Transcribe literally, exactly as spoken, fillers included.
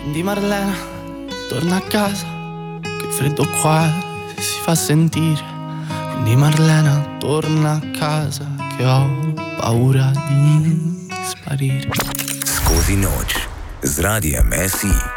Quindi Marlena, torna a casa, che il freddo qua si fa sentire. Quindi Marlena, torna a casa, che ho paura di sparire. Skozi noč z Radijem S I.